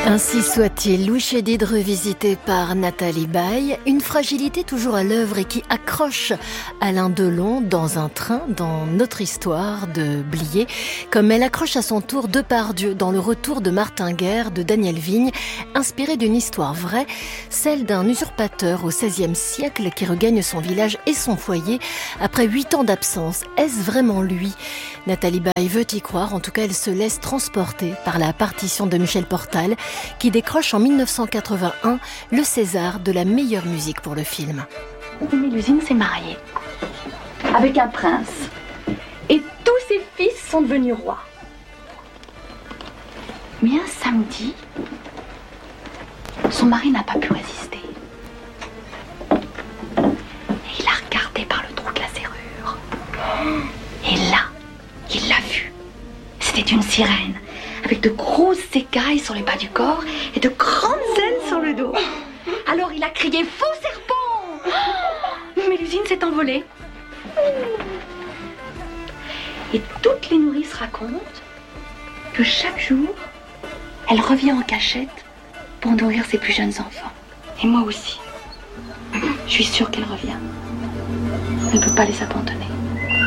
Ainsi soit-il, Louis Chédid revisité par Nathalie Baye, une fragilité toujours à l'œuvre et qui accroche Alain Delon dans un train dans notre histoire de Blier, comme elle accroche à son tour Depardieu dans Le Retour de Martin Guerre de Daniel Vigne, inspiré d'une histoire vraie, celle d'un usurpateur au XVIe siècle qui regagne son village et son foyer après 8 ans d'absence. Est-ce vraiment lui ? Nathalie Baye veut y croire, en tout cas elle se laisse transporter par la partition de Michel Portal, qui décroche en 1981 le César de la meilleure musique pour le film. Mélusine s'est mariée avec un prince et tous ses fils sont devenus rois. Mais un samedi, son mari n'a pas pu résister. Et il a regardé par le trou de la serrure. Et là, il l'a vue. C'était une sirène, avec de grosses écailles sur les bas du corps et de grandes ailes sur le dos. Alors il a crié « Faux serpent !» Mélusine s'est envolée. Et toutes les nourrices racontent que chaque jour, elle revient en cachette pour nourrir ses plus jeunes enfants. Et moi aussi. Je suis sûre qu'elle revient. Elle ne peut pas les abandonner.